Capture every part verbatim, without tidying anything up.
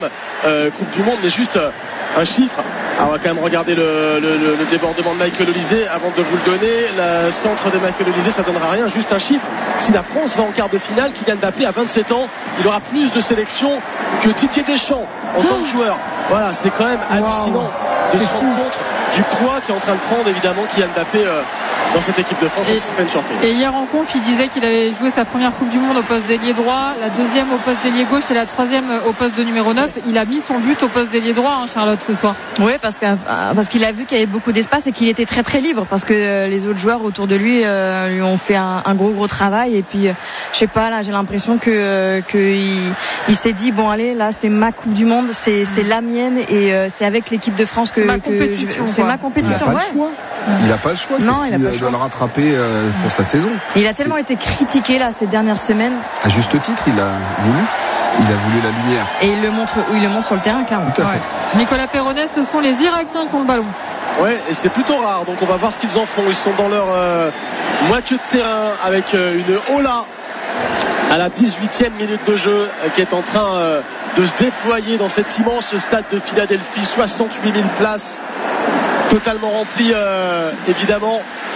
euh, Coupe du Monde n'est juste euh, un chiffre. Alors on va quand même regarder le, le, le, le débordement de Michael Olise avant de vous le donner. Le centre de Michael Olise, ça donnera rien, juste un chiffre. Si la France va en quart de finale, Kylian Mbappé a vingt-sept ans, il aura plus de sélections que Didier Deschamps en tant que joueur. Voilà, c'est quand même hallucinant wow. de se rendre compte du poids qui est en train de prendre évidemment Kylian Mbappé euh, dans cette équipe de France. C'est pas une surprise. Et hier en conf, il disait qu'il avait joué sa première Coupe du Monde au poste d'ailier droit, la deuxième au poste d'ailier gauche et la troisième au poste de numéro neuf. Il a mis son but au poste d'ailier droit, hein, Charlotte, ce soir. Oui, parce que parce qu'il a vu qu'il y avait beaucoup d'espace et qu'il était très très libre, parce que les autres joueurs autour de lui euh, lui ont fait un, un gros gros travail. Et puis, euh, je sais pas, là, j'ai l'impression que euh, que il, il s'est dit bon allez, là, c'est ma Coupe du Monde, c'est c'est la mienne et euh, c'est avec l'équipe de France que, ma que compétition, je, c'est ma compétition. Il n'a pas, ouais. Il n'a pas le choix. Non, c'est il a pas le choix. Il doit le rattraper euh, pour sa saison. Il a tellement c'est... été critiqué là ces dernières semaines. À juste titre, il a voulu. Il a voulu la lumière. Et il le montre, il le montre sur le terrain, clairement. Tout à fait. Ouais. Nicolas Perronnet, ce sont les Irakiens qui ont le ballon. Ouais, et c'est plutôt rare. Donc on va voir ce qu'ils en font. Ils sont dans leur euh, moitié de terrain avec euh, une Ola à la dix-huitième minute de jeu euh, qui est en train euh, de se déployer dans cet immense stade de Philadelphie. soixante-huit mille places totalement remplies euh, évidemment,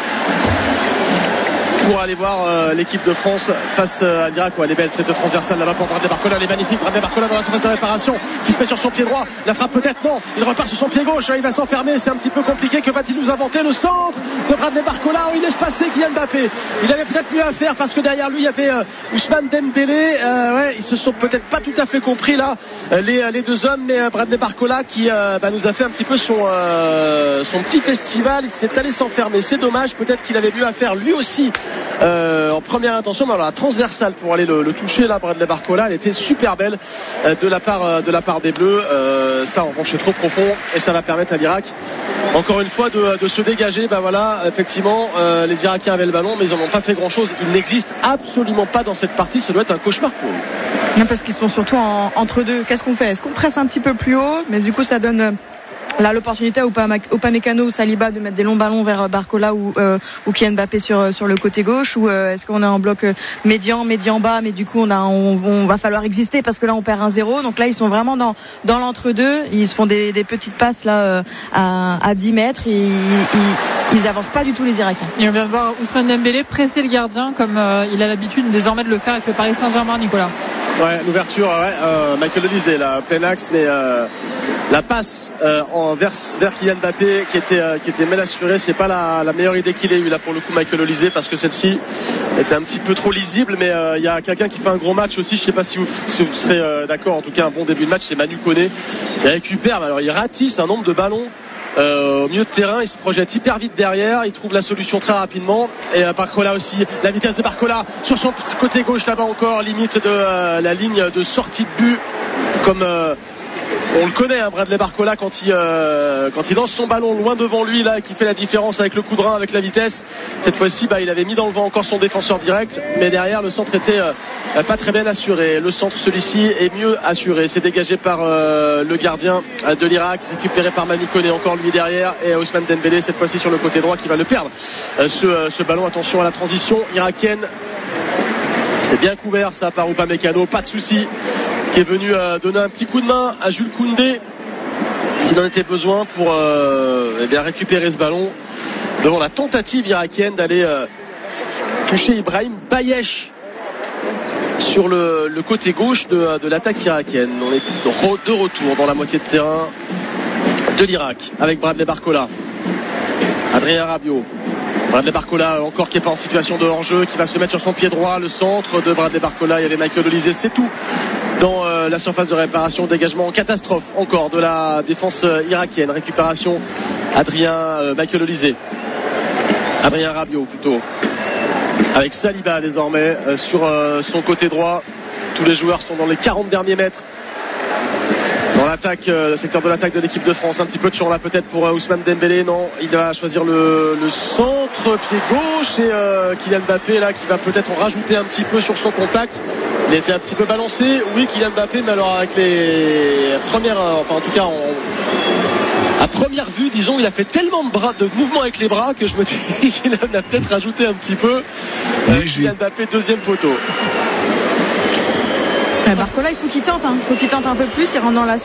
pour aller voir euh, l'équipe de France face euh, à l'Irak. Elle est belle cette transversale là-bas pour Bradley Barcola, elle est magnifique. Bradley Barcola dans la surface de réparation qui se met sur son pied droit, la frappe peut-être, non, il repart sur son pied gauche, il va s'enfermer, c'est un petit peu compliqué. Que va-t-il nous inventer? Le centre de Bradley Barcola, où il laisse passer Kylian Mbappé. Il avait peut-être mieux à faire parce que derrière lui il y avait euh, Ousmane Dembélé. euh, ouais, ils se sont peut-être pas tout à fait compris là, les, les deux hommes, mais euh, Bradley Barcola qui euh, bah, nous a fait un petit peu son, euh, son petit festival. Il s'est allé s'enfermer, c'est dommage, peut-être qu'il avait mieux à faire lui aussi euh, en première intention. Mais alors la transversale pour aller le, le toucher là, Bradley Barcola, elle était super belle euh, de la part euh, de la part des Bleus. Euh, ça en revanche est trop profond et ça va permettre à l'Irak encore une fois de, de se dégager. Ben voilà, effectivement euh, les Irakiens avaient le ballon mais ils n'en ont pas fait grand chose. Il n'existe absolument pas dans cette partie. Ça doit être un cauchemar pour eux. Non, parce qu'ils sont surtout en, entre deux. Qu'est-ce qu'on fait? Est-ce qu'on presse un petit peu plus haut? Mais du coup ça donne euh... là l'opportunité à Upamecano ou Saliba de mettre des longs ballons vers Barcola ou, euh, ou Kylian Mbappé sur, sur le côté gauche, ou euh, est-ce qu'on est en bloc euh, médian, médian bas, mais du coup on, a, on, on va falloir exister parce que là on perd un zéro. Donc là ils sont vraiment dans, dans l'entre-deux, ils se font des, des petites passes là euh, à, à dix mètres, ils, ils, ils avancent pas du tout les Irakiens. Et on vient de voir Ousmane Dembélé presser le gardien comme euh, il a l'habitude désormais de le faire avec le Paris Saint-Germain, Nicolas. Ouais, l'ouverture, ouais, euh, Michael Olise là, plein axe, mais euh, la passe euh, en vers, vers Kylian Mbappé qui était euh, qui était mal assurée, c'est pas la, la meilleure idée qu'il ait eu là pour le coup Michael Olise, parce que celle-ci était un petit peu trop lisible. Mais il euh, y a quelqu'un qui fait un gros match aussi, je sais pas si vous, si vous serez euh, d'accord, en tout cas un bon début de match, c'est Manu Koné. Il récupère, alors il ratisse un nombre de ballons Euh, au milieu de terrain, il se projette hyper vite derrière, il trouve la solution très rapidement. Et euh, Barcola aussi, la vitesse de Barcola sur son côté gauche là-bas encore, limite de euh, la ligne de sortie de but, comme euh, on le connaît, hein, Bradley Barcola, quand il euh, quand il lance son ballon loin devant lui là, qui fait la différence avec le coup de rein, avec la vitesse. Cette fois-ci, bah, il avait mis dans le vent encore son défenseur direct, mais derrière le centre était euh, pas très bien assuré. Le centre, celui-ci, est mieux assuré. C'est dégagé par euh, le gardien de l'Irak, récupéré par Manu Koné, encore lui derrière, et Ousmane Dembélé cette fois-ci sur le côté droit qui va le perdre. Euh, ce, euh, ce ballon, attention à la transition irakienne. C'est bien couvert ça par Upamecano, pas de souci, qui est venu euh, donner un petit coup de main à Jules Koundé s'il en était besoin pour euh, eh bien récupérer ce ballon devant la tentative irakienne d'aller euh, toucher Ibrahim Bayesh sur le, le côté gauche de, de l'attaque irakienne. On est de retour dans la moitié de terrain de l'Irak avec Bradley Barcola, Adrien Rabiot. Bradley Barcola encore qui n'est pas en situation de hors-jeu, qui va se mettre sur son pied droit. Le centre de Bradley Barcola, il y avait Michael Olise, c'est tout dans euh, la surface de réparation. Dégagement en catastrophe encore de la défense euh, irakienne. Récupération Adrien euh, Michael Olise, Adrien Rabiot plutôt, avec Saliba désormais euh, sur euh, son côté droit. Tous les joueurs sont dans les quarante derniers mètres dans l'attaque, euh, le secteur de l'attaque de l'équipe de France. Un petit peu de champ là peut-être pour euh, Ousmane Dembélé. Non, il va choisir le, le centre pied gauche, et euh, Kylian Mbappé là qui va peut-être en rajouter un petit peu sur son contact. Il était un petit peu balancé, oui, Kylian Mbappé, mais alors avec les premières, euh, enfin en tout cas en, à première vue, disons, il a fait tellement de bras, de mouvements avec les bras, que je me dis qu'il en a peut-être rajouté un petit peu. euh, Kylian Mbappé, deuxième poteau. Ouais, Barcola, il faut qu'il tente, hein. Il faut qu'il tente un peu plus, il rentre dans la